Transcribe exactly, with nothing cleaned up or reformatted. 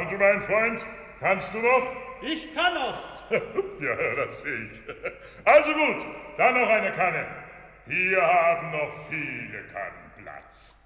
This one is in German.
und du, mein Freund, kannst du noch? Ich kann noch. Ja, das sehe ich. Also gut, dann noch eine Kanne. Hier haben noch viele Kannen Platz.